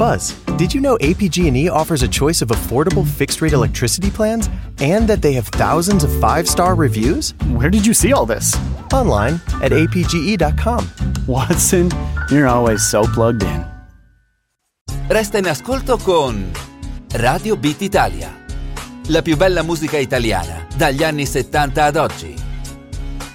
Buzz, did you know APG&E offers a choice of affordable fixed-rate electricity plans and that they have thousands of 5-star reviews? Where did you see all this? Online at apge.com. Watson, you're always so plugged in. Resta in ascolto con Radio Beat Italia. La più bella musica italiana dagli anni 70 ad oggi.